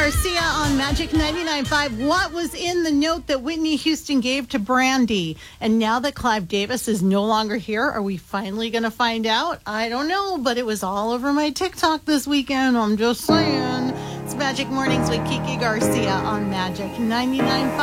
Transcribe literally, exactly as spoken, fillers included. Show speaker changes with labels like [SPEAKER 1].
[SPEAKER 1] Garcia on Magic ninety-nine point five. What was in the note that Whitney Houston gave to Brandy? And now that Clive Davis is no longer here, are we finally going to find out? I don't know, but it was all over my TikTok this weekend. I'm just saying. It's Magic Mornings with Kiki Garcia on Magic ninety-nine point five.